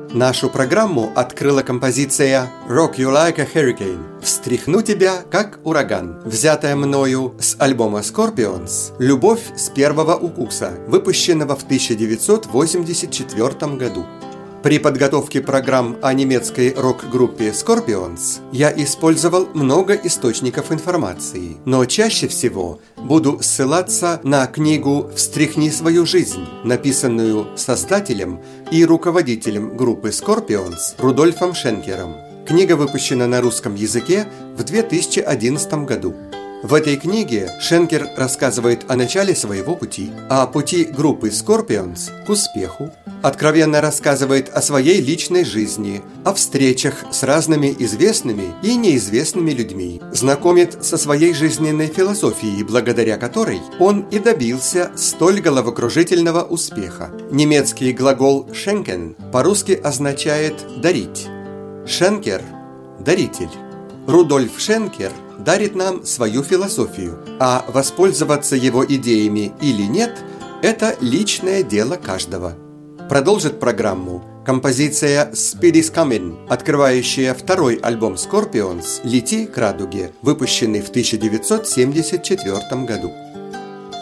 Нашу программу открыла композиция «Rock You Like a Hurricane» «Встряхну тебя, как ураган», взятая мною с альбома Scorpions «Любовь с первого укуса», выпущенного в 1984 году. При подготовке программ о немецкой рок-группе Scorpions я использовал много источников информации, но чаще всего буду ссылаться на книгу «Встряхни свою жизнь», написанную создателем и руководителем группы Scorpions Рудольфом Шенкером. Книга выпущена на русском языке в 2011 году. В этой книге Шенкер рассказывает о начале своего пути, о пути группы Scorpions к успеху, откровенно рассказывает о своей личной жизни, о встречах с разными известными и неизвестными людьми, знакомит со своей жизненной философией, благодаря которой он и добился столь головокружительного успеха. Немецкий глагол «schenken» по-русски означает «дарить». Шенкер – даритель. Рудольф Шенкер дарит нам свою философию, а воспользоваться его идеями или нет – это личное дело каждого. Продолжит программу композиция «Speed is Coming», открывающая второй альбом Scorpions «Лети к радуге», выпущенный в 1974 году.